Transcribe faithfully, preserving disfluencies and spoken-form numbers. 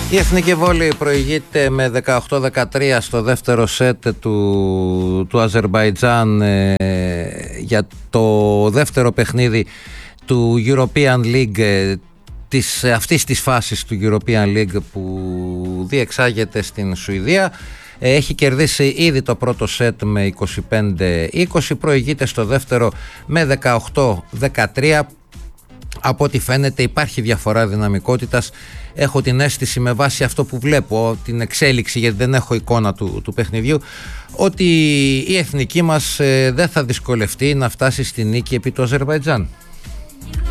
Η Εθνική Βόλεϊ προηγείται με δεκαοκτώ δεκατρία στο δεύτερο σετ του, του Αζερμπαϊτζάν ε, για το δεύτερο παιχνίδι του European League, ε, της, αυτής της φάσης του European League που διεξάγεται στην Σουηδία. Ε, έχει κερδίσει ήδη το πρώτο σετ με είκοσι πέντε είκοσι, προηγείται στο δεύτερο με δεκαοκτώ δεκατρία. Από ό,τι φαίνεται υπάρχει διαφορά δυναμικότητας. Έχω την αίσθηση, με βάση αυτό που βλέπω, την εξέλιξη, γιατί δεν έχω εικόνα του, του παιχνιδιού, ότι η εθνική μας ε, δεν θα δυσκολευτεί να φτάσει στη νίκη επί του Αζερβαϊτζάν.